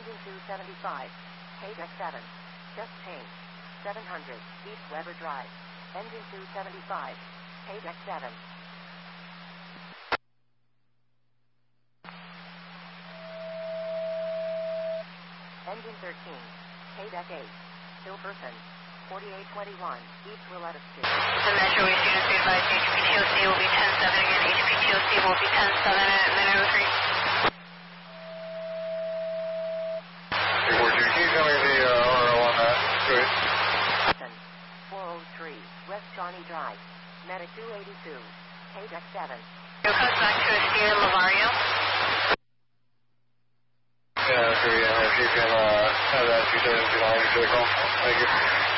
Engine 275. KDEC 7. Just change. 700. East Weber Drive. Engine 275. KDEC 7. Engine 13. KDEC 8. Hilperson. 4821. East Willetta Street. The Metro East units be advised HPTOC will be 10-7 again. HPTOC will be 10-7 at minute 03. Keep coming the RO on that. Good. 403. West Shawnee Drive. Meta 282. KDEC 7. Your coast back to Esther Lavario. Yeah, if you can have that 272 on your vehicle. Thank you.